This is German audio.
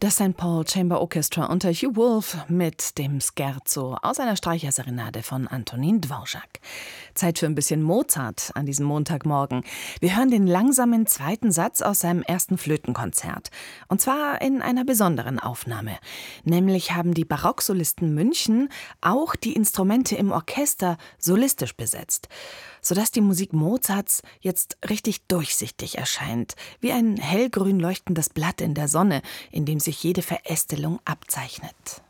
Das St. Paul Chamber Orchestra unter Hugh Wolf mit dem Scherzo aus einer Streicherserenade von Antonín Dvořák. Zeit für ein bisschen Mozart an diesem Montagmorgen. Wir hören den langsamen zweiten Satz aus seinem ersten Flötenkonzert. Und zwar in einer besonderen Aufnahme. Nämlich haben die Barocksolisten München auch die Instrumente im Orchester solistisch besetzt, sodass die Musik Mozarts jetzt richtig durchsichtig erscheint, wie ein hellgrün leuchtendes Blatt in der Sonne, in dem sich jede Verästelung abzeichnet.